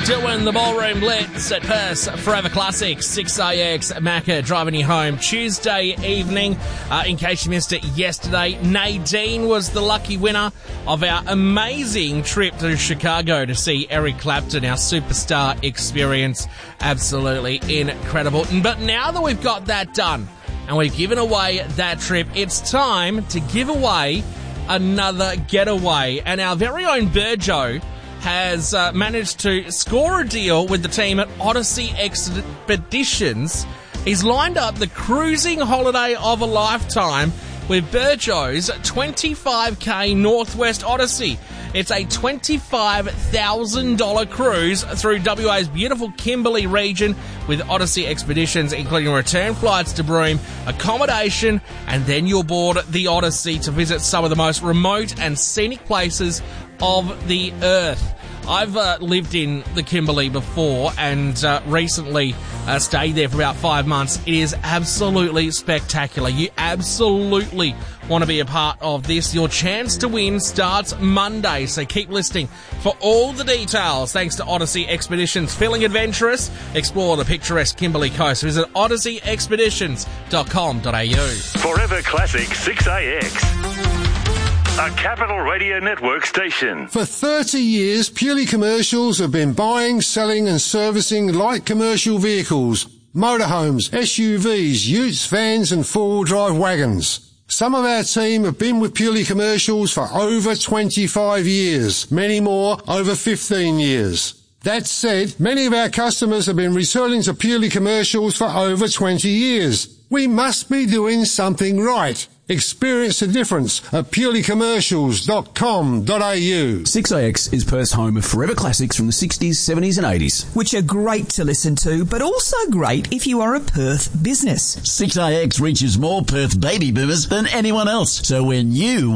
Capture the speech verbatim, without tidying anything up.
Doing the Ballroom Blitz at Perth Forever Classics, six A X Macca driving you home Tuesday evening. Uh, in case you missed it yesterday, Nadine was the lucky winner of our amazing trip to Chicago to see Eric Clapton, our superstar experience. Absolutely incredible. But now that we've got that done and we've given away that trip, it's time to give away another getaway. And our very own Burjo has uh, managed to score a deal with the team at Odyssey Expeditions. He's lined up the cruising holiday of a lifetime with Burjo's twenty-five K Northwest Odyssey. It's a twenty-five thousand dollars cruise through W A's beautiful Kimberley region with Odyssey Expeditions, including return flights to Broome, accommodation, and then you'll board the Odyssey to visit some of the most remote and scenic places of the earth. I've uh, lived in the Kimberley before and uh, recently uh, stayed there for about five months. It is absolutely spectacular. You absolutely want to be a part of this. Your chance to win starts Monday, so keep listening for all the details. Thanks to Odyssey Expeditions. Feeling adventurous? Explore the picturesque Kimberley coast. Visit odyssey expeditions dot com dot a u. Forever Classic six A X. A Capital Radio Network station. For thirty years, Purely Commercials have been buying, selling and servicing light commercial vehicles, motorhomes, S U Vs, utes, vans and four-wheel drive wagons. Some of our team have been with Purely Commercials for over twenty-five years, many more over fifteen years. That said, many of our customers have been returning to Purely Commercials for over twenty years. We must be doing something right. Experience the difference at purely commercials dot com dot a u. six A X is Perth's home of forever classics from the sixties, seventies and eighties. Which are great to listen to, but also great if you are a Perth business. six A X reaches more Perth baby boomers than anyone else. So when you